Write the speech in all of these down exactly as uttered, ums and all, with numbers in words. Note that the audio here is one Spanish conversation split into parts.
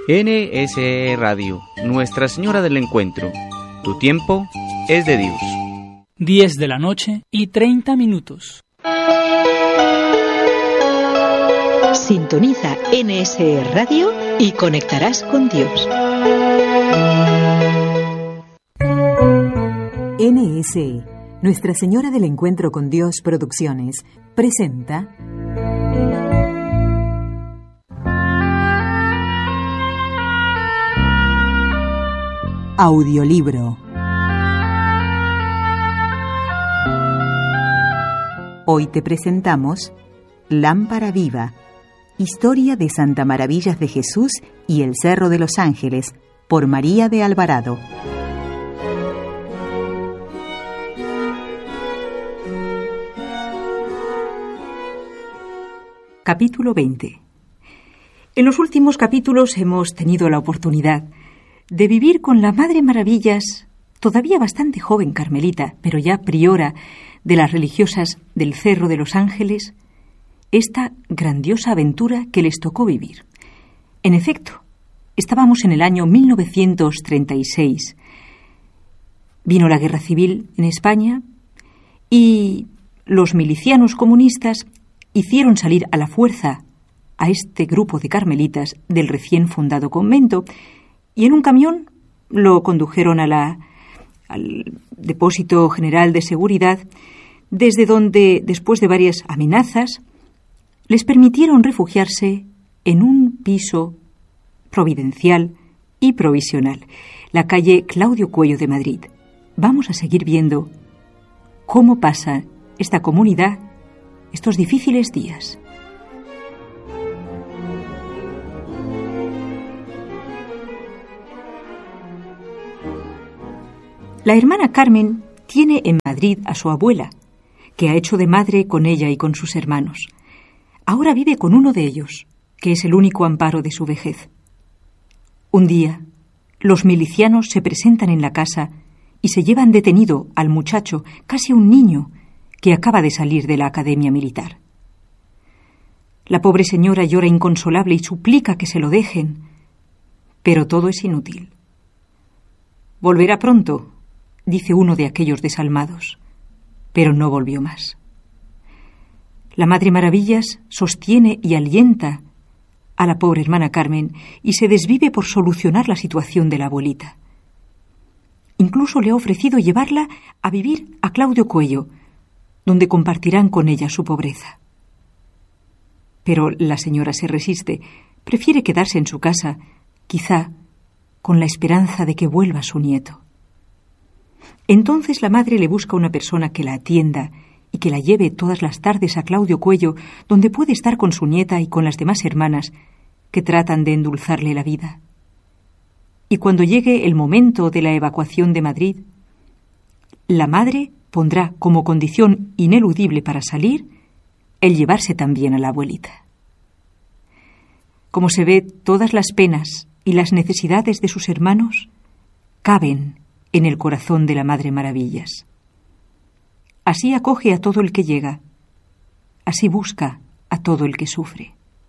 N S E Radio, Nuestra Señora del Encuentro. Tu tiempo es de Dios. diez de la noche y treinta minutos. Sintoniza N S E Radio y conectarás con Dios. N S E, Nuestra Señora del Encuentro con Dios Producciones, presenta Audiolibro. Hoy te presentamos Lámpara Viva, historia de Santa Maravillas de Jesús y el Cerro de los Ángeles, por María de Alvarado. Capítulo veinte. En los últimos capítulos hemos tenido la oportunidad de vivir con la Madre Maravillas, todavía bastante joven carmelita, pero ya priora de las religiosas del Cerro de los Ángeles, esta grandiosa aventura que les tocó vivir. En efecto, estábamos en el año mil novecientos treinta y seis. Vino la guerra civil en España y los milicianos comunistas hicieron salir a la fuerza a este grupo de carmelitas del recién fundado convento y en un camión lo condujeron a la, al Depósito General de Seguridad, desde donde, después de varias amenazas, les permitieron refugiarse en un piso providencial y provisional, la calle Claudio Coello de Madrid. Vamos a seguir viendo cómo pasa esta comunidad estos difíciles días. La hermana Carmen tiene en Madrid a su abuela, que ha hecho de madre con ella y con sus hermanos. Ahora vive con uno de ellos, que es el único amparo de su vejez. Un día, los milicianos se presentan en la casa y se llevan detenido al muchacho, casi un niño, que acaba de salir de la academia militar. La pobre señora llora inconsolable y suplica que se lo dejen, pero todo es inútil. Volverá pronto, dice uno de aquellos desalmados, pero no volvió más. La Madre Maravillas sostiene y alienta a la pobre hermana Carmen y se desvive por solucionar la situación de la abuelita. Incluso le ha ofrecido llevarla a vivir a Claudio Coello, donde compartirán con ella su pobreza. Pero la señora se resiste, prefiere quedarse en su casa, quizá con la esperanza de que vuelva su nieto. Entonces la madre le busca una persona que la atienda y que la lleve todas las tardes a Claudio Coello, donde puede estar con su nieta y con las demás hermanas que tratan de endulzarle la vida. Y cuando llegue el momento de la evacuación de Madrid, la madre pondrá como condición ineludible para salir el llevarse también a la abuelita. Como se ve, todas las penas y las necesidades de sus hermanos caben en el corazón de la Madre Maravillas. Así acoge a todo el que llega, así busca a todo el que sufre.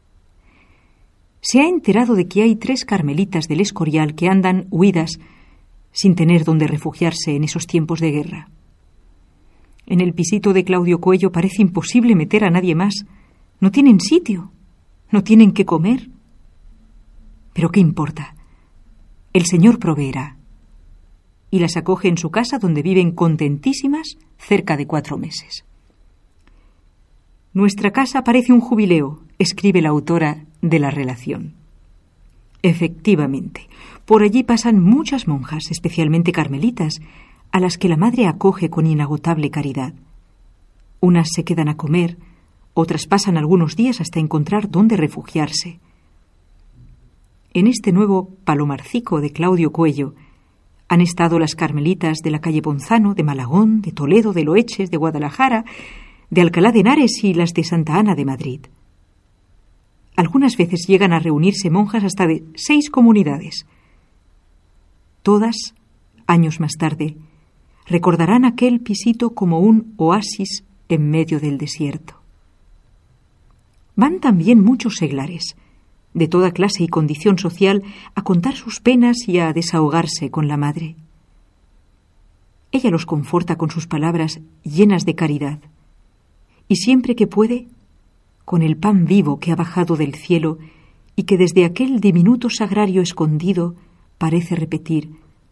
Se ha enterado de que hay tres carmelitas del Escorial que andan huidas sin tener dónde refugiarse en esos tiempos de guerra. En el pisito de Claudio Coello parece imposible meter a nadie más. No tienen sitio, no tienen qué comer. Pero ¿qué importa? El Señor proveerá. Y las acoge en su casa, donde viven contentísimas cerca de cuatro meses. Nuestra casa parece un jubileo, escribe la autora de la relación. Efectivamente, por allí pasan muchas monjas, especialmente carmelitas, a las que la madre acoge con inagotable caridad. Unas se quedan a comer, otras pasan algunos días hasta encontrar dónde refugiarse. En este nuevo palomarcico de Claudio Coello han estado las carmelitas de la calle Ponzano, de Malagón, de Toledo, de Loeches, de Guadalajara, de Alcalá de Henares y las de Santa Ana de Madrid. Algunas veces llegan a reunirse monjas hasta de seis comunidades. Todas, años más tarde, recordarán aquel pisito como un oasis en medio del desierto. Van también muchos seglares, de toda clase y condición social, a contar sus penas y a desahogarse con la madre. Ella los conforta con sus palabras llenas de caridad, y siempre que puede, con el pan vivo que ha bajado del cielo y que desde aquel diminuto sagrario escondido parece repetir: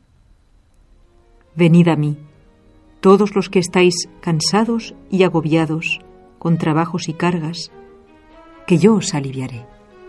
venid a mí, todos los que estáis cansados y agobiados con trabajos y cargas, que yo os aliviaré.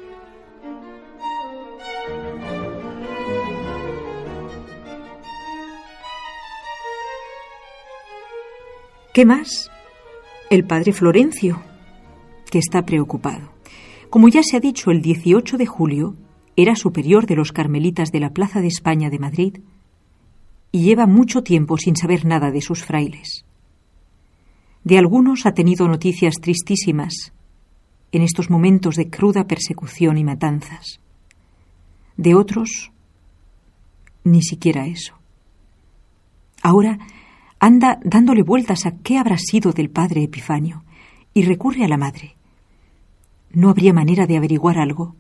¿Qué más? El padre Florencio, que está preocupado. Como ya se ha dicho, el dieciocho de julio era superior de los carmelitas de la Plaza de España de Madrid y lleva mucho tiempo sin saber nada de sus frailes. De algunos ha tenido noticias tristísimas en estos momentos de cruda persecución y matanzas. De otros, ni siquiera eso. Ahora anda dándole vueltas a qué habrá sido del padre Epifanio y recurre a la madre. ¿No habría manera de averiguar algo?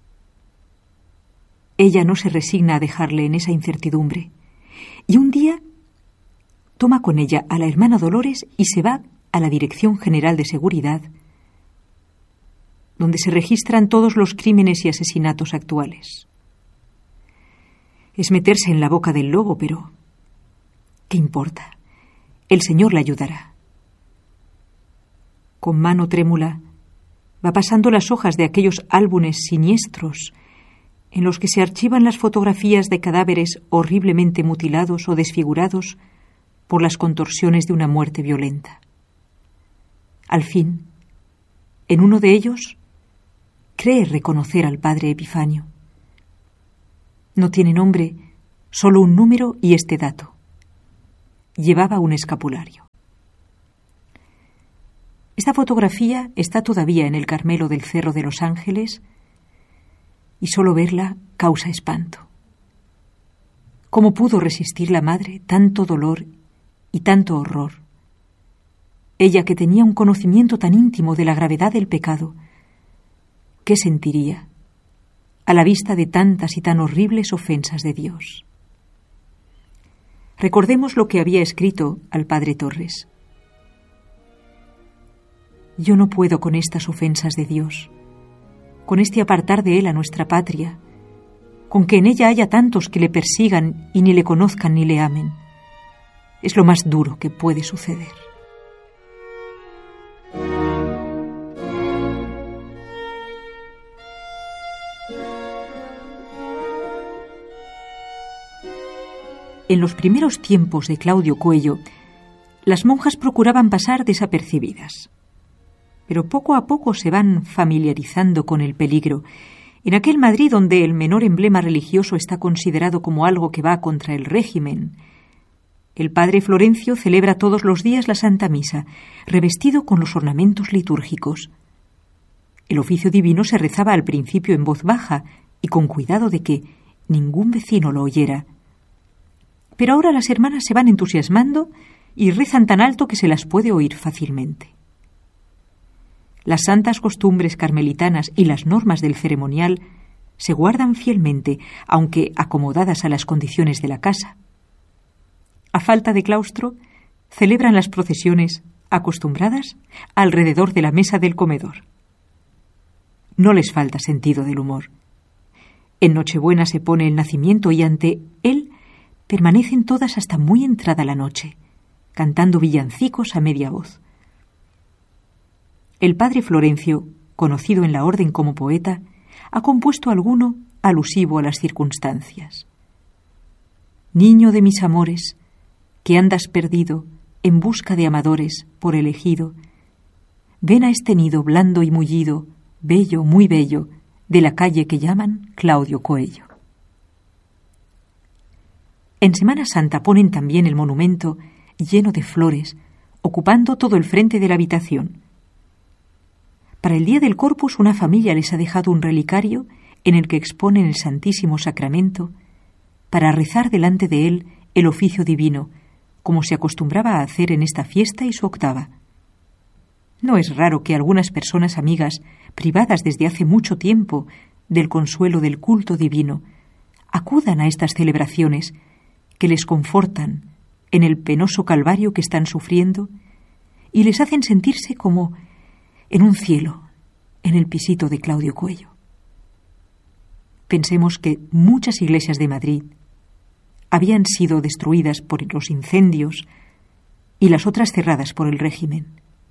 Ella no se resigna a dejarle en esa incertidumbre y un día toma con ella a la hermana Dolores y se va a la Dirección General de Seguridad, donde se registran todos los crímenes y asesinatos actuales. Es meterse en la boca del lobo, pero ¿qué importa? El Señor la ayudará. Con mano trémula va pasando las hojas de aquellos álbumes siniestros en los que se archivan las fotografías de cadáveres horriblemente mutilados o desfigurados por las contorsiones de una muerte violenta. Al fin, en uno de ellos, cree reconocer al padre Epifanio. No tiene nombre, solo un número y este dato. Llevaba un escapulario. Esta fotografía está todavía en el Carmelo del Cerro de los Ángeles y solo verla causa espanto. ¿Cómo pudo resistir la madre tanto dolor y tanto horror? Ella que tenía un conocimiento tan íntimo de la gravedad del pecado, ¿qué sentiría a la vista de tantas y tan horribles ofensas de Dios? Recordemos lo que había escrito al padre Torres. Yo no puedo con estas ofensas de Dios, con este apartar de Él a nuestra patria, con que en ella haya tantos que le persigan y ni le conozcan ni le amen. Es lo más duro que puede suceder. En los primeros tiempos de Claudio Coello, las monjas procuraban pasar desapercibidas. Pero poco a poco se van familiarizando con el peligro. En aquel Madrid donde el menor emblema religioso está considerado como algo que va contra el régimen, el padre Florencio celebra todos los días la Santa Misa, revestido con los ornamentos litúrgicos. El oficio divino se rezaba al principio en voz baja y con cuidado de que ningún vecino lo oyera. Pero ahora las hermanas se van entusiasmando y rezan tan alto que se las puede oír fácilmente. Las santas costumbres carmelitanas y las normas del ceremonial se guardan fielmente, aunque acomodadas a las condiciones de la casa. A falta de claustro, celebran las procesiones acostumbradas alrededor de la mesa del comedor. No les falta sentido del humor. En Nochebuena se pone el nacimiento y ante él permanecen todas hasta muy entrada la noche, cantando villancicos a media voz. El padre Florencio, conocido en la orden como poeta, ha compuesto alguno alusivo a las circunstancias. Niño de mis amores, que andas perdido en busca de amadores por elegido, ven a este nido blando y mullido, bello, muy bello, de la calle que llaman Claudio Coello. En Semana Santa ponen también el monumento lleno de flores, ocupando todo el frente de la habitación. Para el día del Corpus, una familia les ha dejado un relicario en el que exponen el Santísimo Sacramento para rezar delante de él el oficio divino, como se acostumbraba a hacer en esta fiesta y su octava. No es raro que algunas personas amigas, privadas desde hace mucho tiempo del consuelo del culto divino, acudan a estas celebraciones que les confortan en el penoso calvario que están sufriendo y les hacen sentirse como en un cielo, en el pisito de Claudio Coello. Pensemos que muchas iglesias de Madrid habían sido destruidas por los incendios y las otras cerradas por el régimen.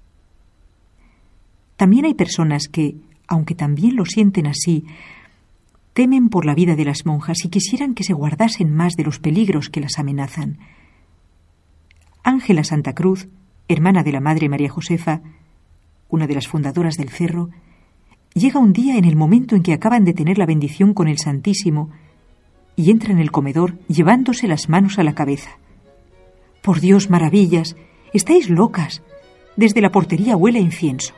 También hay personas que, aunque también lo sienten así, temen por la vida de las monjas y quisieran que se guardasen más de los peligros que las amenazan. Ángela Santa Cruz, hermana de la Madre María Josefa, una de las fundadoras del Cerro, llega un día en el momento en que acaban de tener la bendición con el Santísimo y entra en el comedor llevándose las manos a la cabeza. «Por Dios, maravillas, estáis locas. Desde la portería huele a incienso».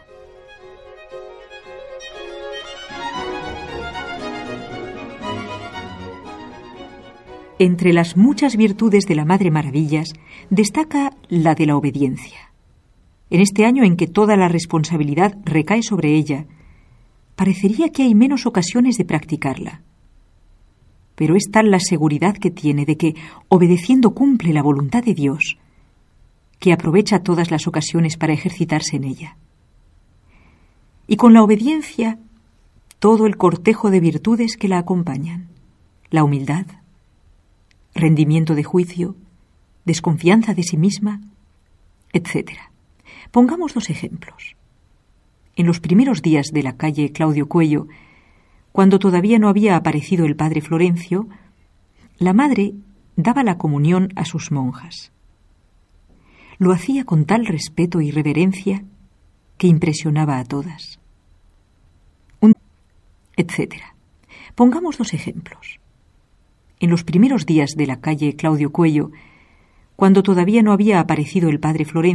Entre las muchas virtudes de la Madre Maravillas destaca la de la obediencia. En este año en que toda la responsabilidad recae sobre ella, parecería que hay menos ocasiones de practicarla. Pero es tal la seguridad que tiene de que, obedeciendo, cumple la voluntad de Dios, que aprovecha todas las ocasiones para ejercitarse en ella. Y con la obediencia, todo el cortejo de virtudes que la acompañan: la humildad, rendimiento de juicio, desconfianza de sí misma, etcétera. Pongamos dos ejemplos. En los primeros días de la calle Claudio Coello, cuando todavía no había aparecido el padre Florencio, la madre daba la comunión a sus monjas. Lo hacía con tal respeto y reverencia que impresionaba a todas. Un... etcétera. Pongamos dos ejemplos. En los primeros días de la calle Claudio Coello, cuando todavía no había aparecido el padre Florencio,